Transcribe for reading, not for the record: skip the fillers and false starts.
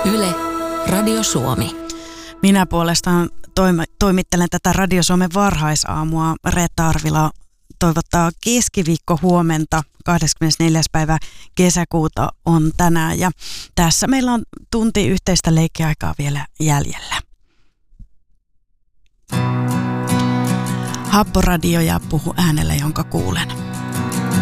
Yle, Radio Suomi. Minä puolestaan toimittelen tätä Radio Suomen varhaisaamua. Reetta Arvila toivottaa keskiviikko huomenta, 24. päivä kesäkuuta on tänään. Ja tässä meillä on tunti yhteistä leikkiaikaa vielä jäljellä. Happoradio ja puhu äänellä, jonka kuulen.